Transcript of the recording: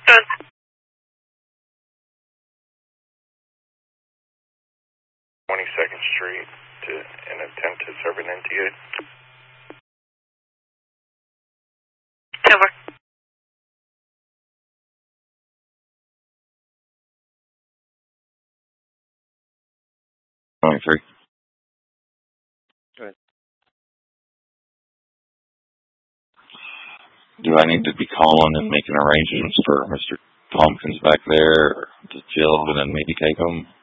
Done. 22nd Street to an attempt to serve an NTA. Over. Three. Go ahead. Do I need to be calling and making arrangements for Mr. Tompkins back there to chill and then maybe take him?